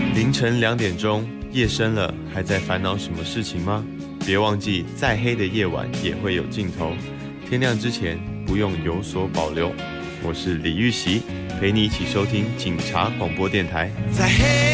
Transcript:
凌晨2点钟，夜深了，还在烦恼什么事情吗？别忘记，再黑的夜晚也会有尽头。天亮之前，不用有所保留。我是李玉玺，陪你一起收听警察广播电台。在黑